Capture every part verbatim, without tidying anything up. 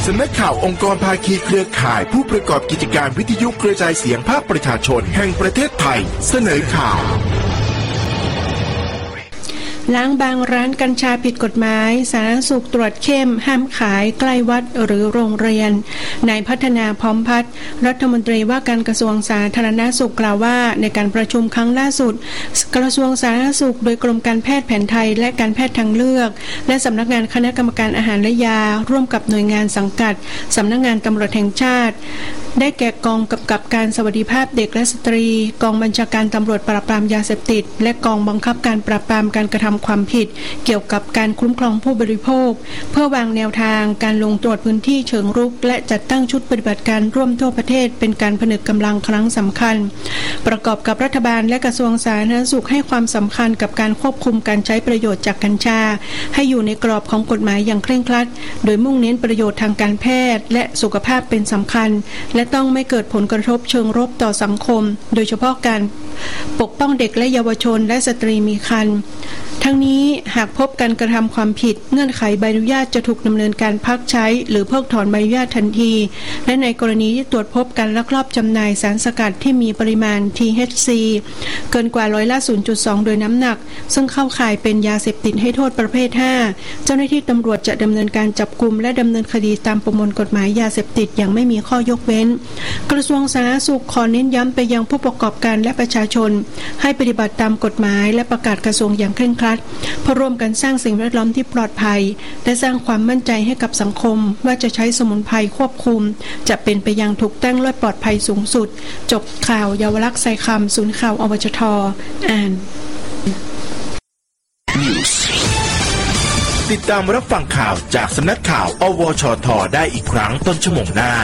ำนักข่าวองค์กรภาคีเครือข่ายผู้ประกอบกิจการวิทยุกระจายเสียงภาคประชาชนแห่งประเทศไทยเสนอข่าวล้างบางร้านกัญชาผิดกฎหมายสาธารณสุขตรวจเข้มห้ามขายใกล้วัดหรือโรงเรียนนายพัฒนาพร้อมพัฒน์รัฐมนตรีว่าการกระทรวงสาธารณสุขกล่าวว่าในการประชุมครั้งล่าสุดกระทรวงสาธารณสุขโดยกรมการแพทย์แผนไทยและการแพทย์ทางเลือกและสำนักงานคณะกรรมการอาหารและยาร่วมกับหน่วยงานสังกัดสำนักงานตำรวจแห่งชาติได้แก่กองกำกับการสวัสดิภาพเด็กและสตรีกองบัญชาการตำรวจปราบปรามยาเสพติดและกองบังคับการปราบปรามการกระทำความผิดเกี่ยวกับการคุ้มครองผู้บริโภคเพื่อวางแนวทางการลงตรวจพื้นที่เชิงรุกและจัดตั้งชุดปฏิบัติการร่วมทั่วประเทศเป็นการผนึกกำลังครั้งสำคัญประกอบกับรัฐบาลและกระทรวงสาธารณสุขให้ความสำคัญกับการควบคุมการใช้ประโยชน์จากกัญชาให้อยู่ในกรอบของกฎหมายอย่างเคร่งครัดโดยมุ่งเน้นประโยชน์ทางการแพทย์และสุขภาพเป็นสำคัญและต้องไม่เกิดผลกระทบเชิงลบต่อสังคมโดยเฉพาะการปกป้องเด็กและเยาวชนและสตรีมีครรภ์ทั้งนี้หากพบการกระทำความผิดเงื่อนไขใบอนุญาตจะถูกดำเนินการพักใช้หรือเพิกถอนใบอนุญาตทันทีและในกรณีที่ตรวจพบการลักลอบจำหน่ายสารสกัดที่มีปริมาณ ที เอช ซี เกินกว่าร้อยละ ศูนย์จุดสอง โดยน้ำหนักซึ่งเข้าข่ายเป็นยาเสพติดให้โทษประเภทห้าเจ้าหน้าที่ตำรวจจะดำเนินการจับกุมและดำเนินคดีตามประมวลกฎหมายยาเสพติดอย่างไม่มีข้อยกเว้นกระทรวงสาธารณสุขขอเน้นย้ำไปยังผู้ประกอบการและประชาชนให้ปฏิบัติตามกฎหมายและประกาศกระทรวงอย่างเคร่งครัดเพื่อร่วมกันสร้างสิ่งแวดล้อมที่ปลอดภัยและสร้างความมั่นใจให้กับสังคมว่าจะใช้สมุนไพรควบคุมจะเป็นไปอย่างถูกต้องและปลอดภัยสูงสุดจบข่าวเยาวลักษณ์ไซคำศูนย์ข่าวอวชทอ่านติดตามรับฟังข่าวจากสำนักข่าวอวชทได้อีกครั้งต้นชั่วโมงหน้า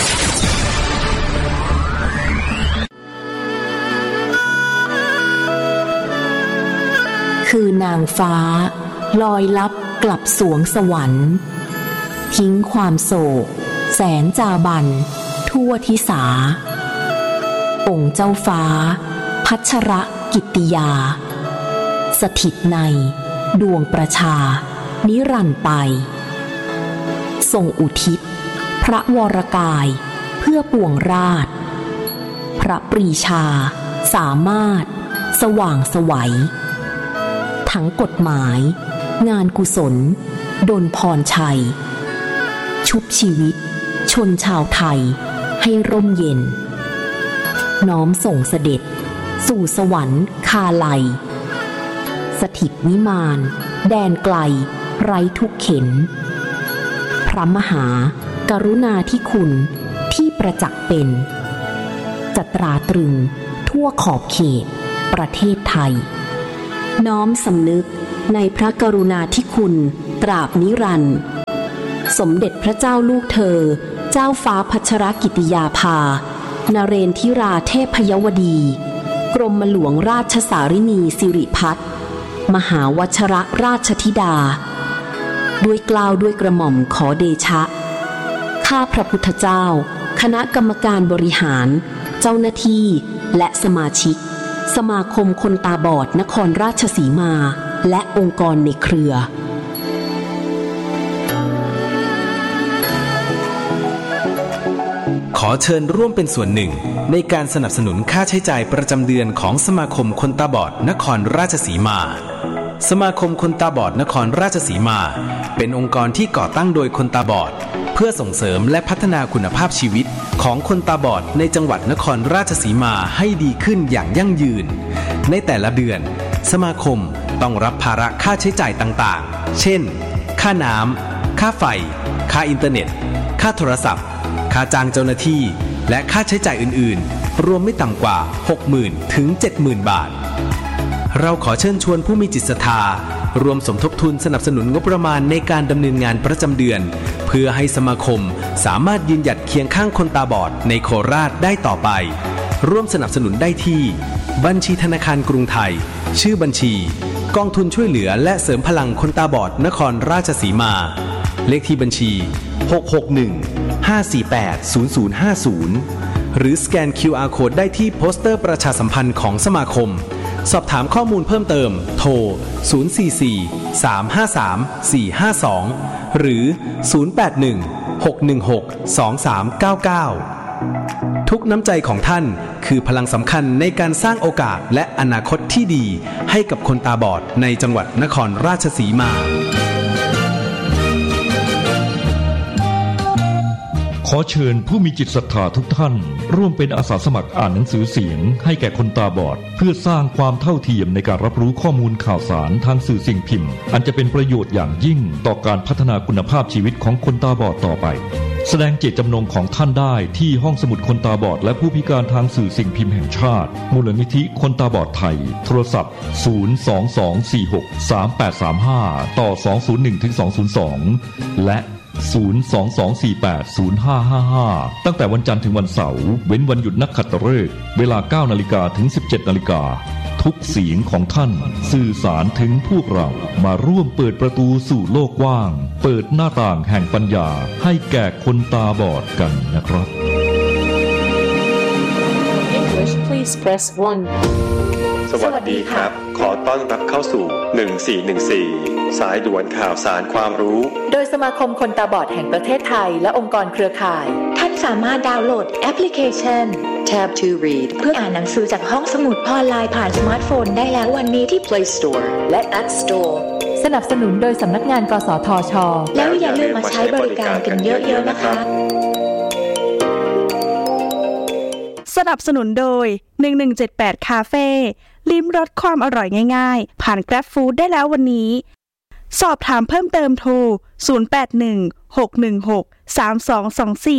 คือนางฟ้าลอยลับกลับสวงสวรรค์ทิ้งความโศกแสนจาบันทั่วทิสาองค์เจ้าฟ้าพัชรกิตติยาสถิตในดวงประชานิรันดร์ไปทรงอุทิศพระวรกายเพื่อปวงราชพระปรีชาสามารถสว่างไสวทั้งกฎหมายงานกุศลดลพรชัยชุบชีวิตชนชาวไทยให้ร่มเย็นน้อมส่งเสด็จสู่สวรรค์คาไลสถิตวิมานแดนไกลไร้ทุกเข็นพระมหากรุณาธิคุณที่ประจักษ์เป็นจะตราตรึงทั่วขอบเขตประเทศไทยน้อมสำนึกในพระกรุณาธิคุณตราบนิรันดร์สมเด็จพระเจ้าลูกเธอเจ้าฟ้าพัชรกิติยาภานเรนทิราเทพยวดีกรมหลวงราชสารินีสิริพัฒน์มหาวชรราชธิดาด้วยเกล้าด้วยกระหม่อมขอเดชะข้าพระพุทธเจ้าคณะกรรมการบริหารเจ้าหน้าที่และสมาชิกสมาคมคนตาบอดนครราชสีมาและองค์กรในเครือขอเชิญร่วมเป็นส่วนหนึ่งในการสนับสนุนค่าใช้จ่ายประจำเดือนของสมาคมคนตาบอดนครราชสีมาสมาคมคนตาบอดนครราชสีมาเป็นองค์กรที่ก่อตั้งโดยคนตาบอดเพื่อส่งเสริมและพัฒนาคุณภาพชีวิตของคนตาบอดในจังหวัดนครราชสีมาให้ดีขึ้นอย่างยั่งยืนในแต่ละเดือนสมาคมต้องรับภาระค่าใช้จ่ายต่างๆเช่นค่าน้ำค่าไฟค่าอินเทอร์เน็ตค่าโทรศัพท์ค่าจ้างเจ้าหน้าที่และค่าใช้จ่ายอื่นๆรวมไม่ต่ำกว่า หกหมื่น ถึง เจ็ดหมื่น บาทเราขอเชิญชวนผู้มีจิตศรัทธารวมสมทบทุนสนับสนุนงบประมาณในการดำเนินงานประจำเดือนเพื่อให้สมาคมสามารถยืนหยัดเคียงข้างคนตาบอดในโคราชได้ต่อไปร่วมสนับสนุนได้ที่บัญชีธนาคารกรุงไทยชื่อบัญชีกองทุนช่วยเหลือและเสริมพลังคนตาบอดนครราชสีมาเลขที่บัญชีหก หก หนึ่ง ห้า สี่ แปด ศูนย์ ศูนย์ ห้า ศูนย์หรือสแกน คิว อาร์ Code ได้ที่โปสเตอร์ประชาสัมพันธ์ของสมาคมสอบถามข้อมูลเพิ่มเติมโทรศูนย์ สี่ สี่ สาม ห้า สาม สี่ ห้า สองหรือศูนย์ แปด หนึ่ง หก หนึ่ง หก สอง สาม เก้า เก้าทุกน้ำใจของท่านคือพลังสำคัญในการสร้างโอกาสและอนาคตที่ดีให้กับคนตาบอดในจังหวัดนครราชสีมาขอเชิญผู้มีจิตศรัทธาทุกท่านร่วมเป็นอาสาสมัครอ่านหนังสือเสียงให้แก่คนตาบอดเพื่อสร้างความเท่าเทียมในการรับรู้ข้อมูลข่าวสารทางสื่อสิ่งพิมพ์อันจะเป็นประโยชน์อย่างยิ่งต่อการพัฒนาคุณภาพชีวิตของคนตาบอดต่อไปแสดงเจตจำนงของท่านได้ที่ห้องสมุดคนตาบอดและผู้พิการทางสื่อสิ่งพิมพ์แห่งชาติมูลนิธิคนตาบอดไทยโทรศัพท์ศูนย์ สอง สอง สี่ หก สาม แปด สาม ห้าต่อสองศูนย์หนึ่งถึงสองศูนย์สองและศูนย์ สอง สอง สี่ แปด ศูนย์ ห้า ห้า ห้าตั้งแต่วันจันทร์ถึงวันเสาร์เว้นวันหยุดนักขัตฤกษ์เวลา เก้านาฬิกา ถึง สิบเจ็ดนาฬิกาทุกเสียงของท่านสื่อสารถึงพวกเรามาร่วมเปิดประตูสู่โลกกว้างเปิดหน้าต่างแห่งปัญญาให้แก่คนตาบอดกันนะครับ English please press one สวัสดีครับขอต้อนรับเข้าสู่หนึ่งสี่หนึ่งสี่สายด่วนข่าวสารความรู้โดยสมาคมคนตาบอดแห่งประเทศไทยและองค์กรเครือข่ายท่านสามารถดาวน์โหลดแอปพลิเคชัน Tab to Read เพื่ออ่านหนังสือจากห้องสมุดออนไลน์ผ่านสมาร์ทโฟนได้แล้ววันนี้ที่ Play Store และ App Store สนับสนุนโดยสำนักงานกสทช.แล้วอย่าลืมมาใช้บริการกันเยอะๆนะคะสนับสนุนโดยหนึ่งหนึ่งเจ็ดแปดคาเฟ่ลิ้มรสความอร่อยง่ายๆผ่าน Grab Food ได้แล้ววันนี้สอบถามเพิ่มเติมโทรศูนย์ แปด หนึ่ง หก หนึ่ง หก สาม สอง สอง สี่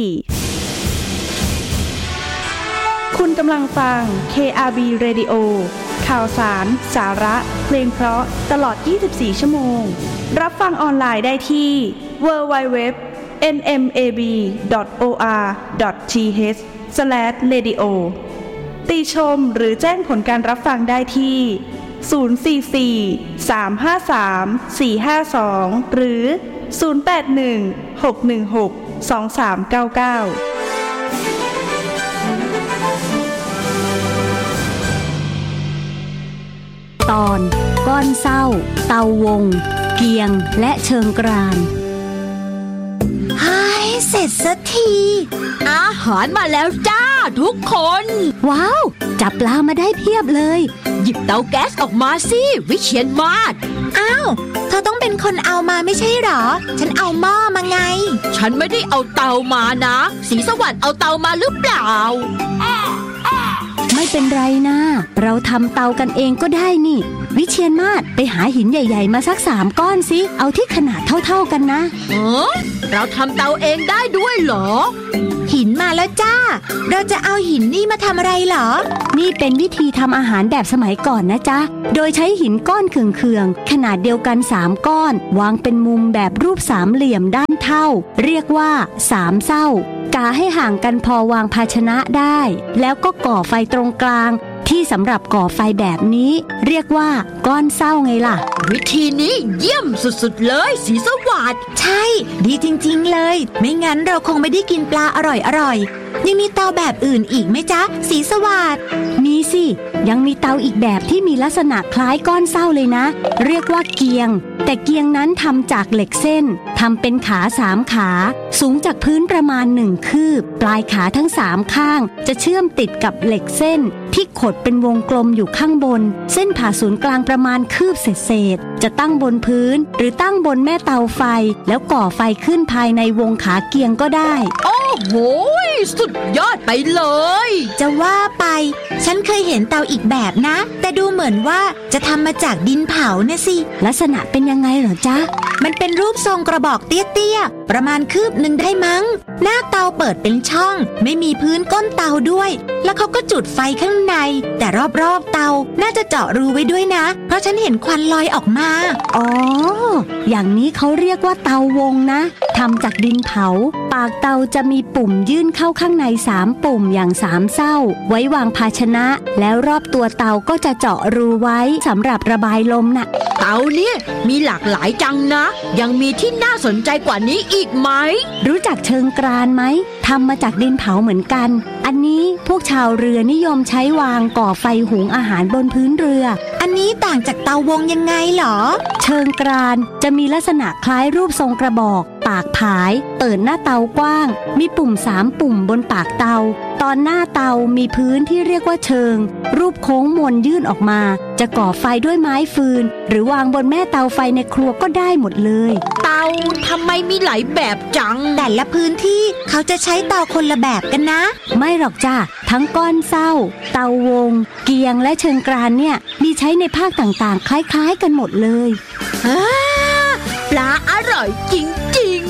คุณกำลังฟัง เค อาร์ บี Radio ข่าวสารสาระเพลงเพราะตลอดยี่สิบสี่ชั่วโมงรับฟังออนไลน์ได้ที่ ดับเบิลยู ดับเบิลยู ดับเบิลยู ดอท เอ็น เอ็ม เอ บี ดอท โอ อาร์ ดอท ที เอช สแลช เรดิโอ ติชมหรือแจ้งผลการรับฟังได้ที่ศูนย์ สี่ สี่ สาม ห้า สาม สี่ ห้า สองหรือศูนย์ แปด หนึ่ง หก หนึ่ง หก สอง สาม เก้า เก้าตอนก้อนเศร้าเตาวงเกียงและเชิงกรานให้เสร็จสักทีอาหารมาแล้วจ้าทุกคนว้าวจับปลามาได้เพียบเลยหยิบเตาแก๊สออกมาสิวิเชียรมาศอ้าวเธอต้องเป็นคนเอามาไม่ใช่หรอฉันเอาหม้อมาไงฉันไม่ได้เอาเตามานะศรีสวรรค์เอาเตามาหรือเปล่าไม่เป็นไรนะเราทำเตากันเองก็ได้นี่วิเชียรมาศไปหาหินใหญ่ๆมาสักสามก้อนสิเอาที่ขนาดเท่าๆกันนะเออเราทำเตาเองได้ด้วยเหรอหินมาแล้วจ้าเราจะเอาหินนี่มาทำอะไรเหรอนี่เป็นวิธีทำอาหารแบบสมัยก่อนนะจ๊ะโดยใช้หินก้อนเคืองๆขนาดเดียวกันสามก้อนวางเป็นมุมแบบรูปสามเหลี่ยมด้านเท่าเรียกว่าสามเศร้ากาให้ห่างกันพอวางภาชนะได้แล้วก็ก่อไฟตรงกลางที่สำหรับก่อไฟแบบนี้เรียกว่าก้อนเศร้าไงล่ะวิธีนี้เยี่ยมสุดๆเลยศรีสวัสดิ์ใช่ดีจริงๆเลยไม่งั้นเราคงไม่ได้กินปลาอร่อยๆยังมีเตาแบบอื่นอีกไหมจ๊ะศรีสวัสดิ์มีสิยังมีเตาอีกแบบที่มีลักษณะคล้ายก้อนเศร้าเลยนะเรียกว่าเกียงแต่เกียงนั้นทำจากเหล็กเส้นทำเป็นขาสามขาสูงจากพื้นประมาณหนึ่งคืบปลายขาทั้งสามข้างจะเชื่อมติดกับเหล็กเส้นที่ขดเป็นวงกลมอยู่ข้างบนเส้นผ่าศูนย์กลางประมาณคืบเศษๆจะตั้งบนพื้นหรือตั้งบนแม่เตาไฟแล้วก่อไฟขึ้นภายในวงขาเกียงก็ได้โอ้โหสุดยอดไปเลยจะว่าไปฉันเคยเห็นเตาอีกแบบนะแต่ดูเหมือนว่าจะทำมาจากดินเผาเนี่ยสิลักษณะเป็นยังไงเหรอจ๊ะมันเป็นรูปทรงกระบอกเตี้ยๆประมาณคืบหนึ่งได้มั้งหน้าเตาเปิดเป็นช่องไม่มีพื้นก้นเตาด้วยแล้วเขาก็จุดไฟข้างในแต่รอบๆเตาน่าจะเจาะรูไว้ด้วยนะเพราะฉันเห็นควันลอยออกมาอ๋ออย่างนี้เขาเรียกว่าเตาวงนะทำจากดินเผาปากเตาจะมีปุ่มยื่นเข้าข้างในสามปุ่มอย่างสามเศร้าไว้วางภาชนะแล้วรอบตัวเตาก็จะเจาะรูไว้สำหรับระบายลมน่ะเตาเนี่ยมีหลากหลายจังนะยังมีที่น่าสนใจกว่านี้อีกไหมรู้จักเชิงกรานไหมทำมาจากดินเผาเหมือนกันอันนี้พวกชาวเรือนิยมใช้วางก่อไฟหุงอาหารบนพื้นเรืออันนี้ต่างจากเตาวงยังไงหรอเชิงกรานจะมีลักษณะคล้ายรูปทรงกระบอกปากผายเปิดหน้าเตากว้างมีปุ่มสามปุ่มบนปากเตาตอนหน้าเตามีพื้นที่เรียกว่าเชิงรูปโค้งมนยื่นออกมาจะก่อไฟด้วยไม้ฟืนหรือวางบนแม่เตาไฟในครัวก็ได้หมดเลยเตาทำไมมีหลายแบบจังแต่ละพื้นที่เขาจะใช้เตาคนละแบบกันนะไม่หรอกจ้ะทั้งก้อนเศร้าเตาวงเกียงและเชิงกรานเนี่ยมีใช้ในภาคต่างๆคล้ายๆกันหมดเลยปลาอร่อยจริง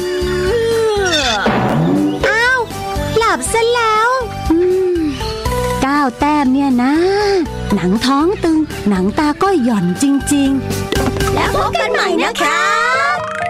ๆอ้าวหลับซะแล้วก้าวแต้มเนี่ยนะหนังท้องตึงหนังตาก็หย่อนจริงๆแล้วพบกันใหม่นะคะ